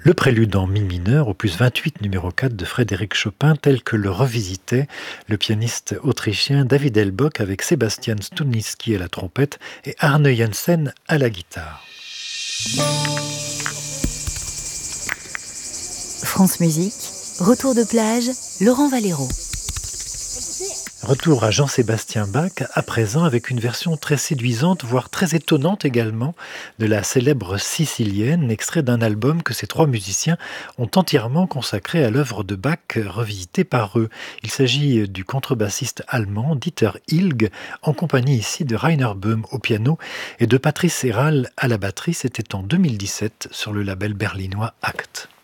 Le prélude en mi mineur, opus 28 numéro 4 de Frédéric Chopin, tel que le revisitait le pianiste autrichien David Elbock avec Sébastien Stunitzky à la trompette et Arne Jensen à la guitare. France Musique, retour de plage, Laurent Valero. Retour à Jean-Sébastien Bach, à présent avec une version très séduisante, voire très étonnante également, de la célèbre Sicilienne, extrait d'un album que ces trois musiciens ont entièrement consacré à l'œuvre de Bach, revisitée par eux. Il s'agit du contrebassiste allemand Dieter Hilg, en compagnie ici de Rainer Böhm au piano et de Patrice Héral à la batterie. C'était en 2017 sur le label berlinois Act.